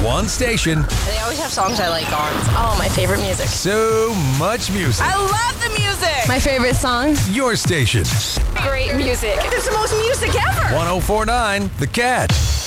one station. They always have songs I like on. Oh, my favorite music. So much music. I love the music. My favorite song. Your station. Great music. It's the most music ever. 104.9 The Cat.